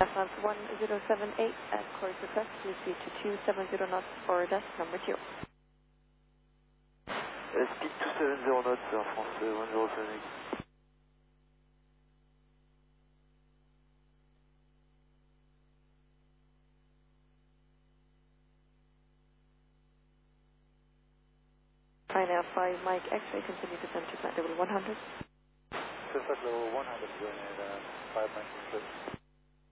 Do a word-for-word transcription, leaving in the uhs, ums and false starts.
F one zero seven eight at course request, please speed to two seven zero knots for desk number two. Uh, speed two seven zero knots, Air France uh, one zero seven eight. Final five Mike X-ray, continue to send to flight level one hundred. Flight level one hundred, going at uh, five nine six.